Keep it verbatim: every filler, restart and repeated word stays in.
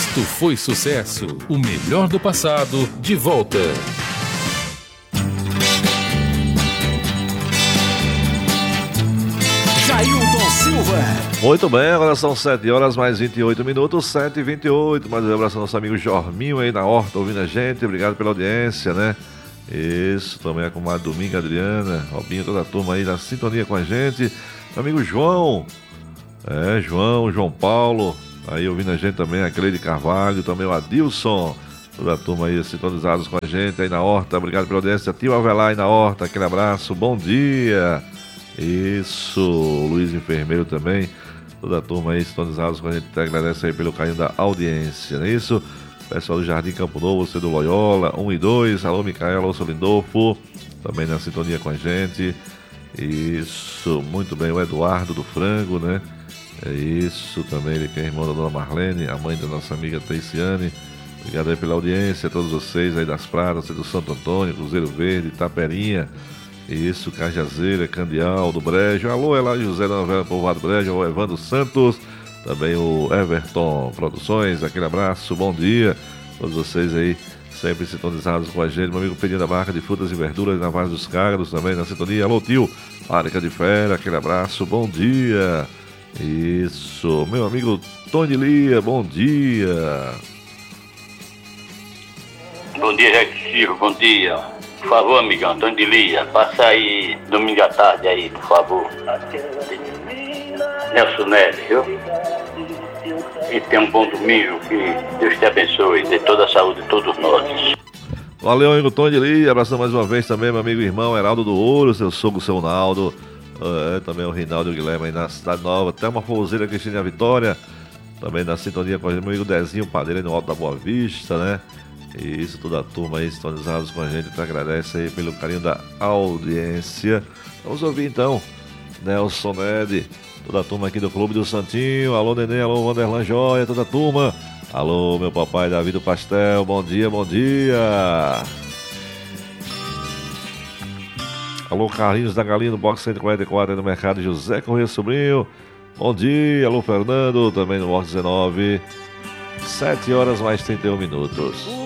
Isto Foi Sucesso. O melhor do passado, de volta. Jailton Silva. Muito bem, agora são sete horas mais vinte e oito minutos, sete e vinte e oito. Mais um abraço ao nosso amigo Jorminho aí na horta, ouvindo a gente. Obrigado pela audiência, né? Isso, também a comadre Dominga, Adriana, Robinho, toda a turma aí na sintonia com a gente. Meu amigo João, é, João, João Paulo, aí ouvindo a gente também, a Cleide Carvalho, também o Adilson, toda a turma aí sintonizados com a gente aí na horta. Obrigado pela audiência. Tio Avelar aí na horta, aquele abraço, bom dia. Isso, Luiz Enfermeiro também, toda a turma aí sintonizados com a gente, te agradece aí pelo carinho da audiência, não é isso? Pessoal do Jardim Campo Novo, você do Loyola, um e dois, alô Micaela, alô Solindolfo, também na sintonia com a gente. Isso, muito bem, o Eduardo do Frango, né? É isso, também ele que é irmão da dona Marlene, a mãe da nossa amiga Teiciane. Obrigado aí pela audiência, a todos vocês aí das pradas, do Santo Antônio, Cruzeiro Verde, Itaperinha. Isso, Cajazeira, Candial, do Brejo. Alô, é lá José da Novela Povoado Brejo, o Evandro Santos, também o Everton Produções, aquele abraço, bom dia. Todos vocês aí, sempre sintonizados com a gente. Meu amigo Pedrinho da Barca de Frutas e Verduras, na Vaz dos Cágados, também na sintonia. Alô, tio, Fábrica de Fera, aquele abraço, bom dia. Isso, meu amigo Tony Lia, bom dia. Bom dia, Rex, bom dia. Por favor, amigão, Antônio de Lia, passa aí domingo à tarde aí, por favor. Nelson Nery, viu? E tenha um bom domingo, que Deus te abençoe, dê toda a saúde de todos nós. Valeu, amigo Tony de Lia, abração mais uma vez também, meu amigo irmão Heraldo do Ouro, seu sogro, seu Naldo, é, também o Rinaldo Guilherme aí na Cidade Nova, até uma Forrozeira, Cristina Vitória, também na sintonia com a gente, meu amigo Dezinho Padeiro aí no Alto da Boa Vista, né? E isso, toda a turma aí sintonizados com a gente, te agradece aí pelo carinho da audiência. Vamos ouvir então Nelson Ned, toda a turma aqui do Clube do Santinho. Alô, Nenê, alô, Vanderlan Joia, toda a turma. Alô, meu papai Davi do Pastel, bom dia, bom dia. Alô, Carlinhos da Galinha do Box cento e quarenta e quatro aí no Mercado José Corrêa Sobrinho, bom dia. Alô, Fernando, também no Box dezenove. sete horas mais trinta e um minutos.